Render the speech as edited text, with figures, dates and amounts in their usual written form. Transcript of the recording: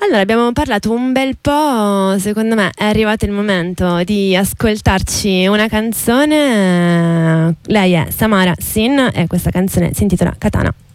Allora, abbiamo parlato un bel po', secondo me è arrivato il momento di ascoltarci una canzone. Lei è Samara Sin e questa canzone si intitola Katana.